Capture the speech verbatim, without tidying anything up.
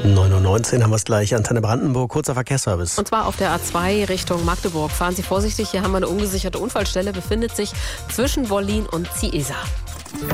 neun Uhr neunzehn haben wir es gleich. Antenne Brandenburg, kurzer Verkehrsservice. Und zwar auf der A zwei Richtung Magdeburg. Fahren Sie vorsichtig, hier haben wir eine ungesicherte Unfallstelle, befindet sich zwischen Wollin und Ziesa.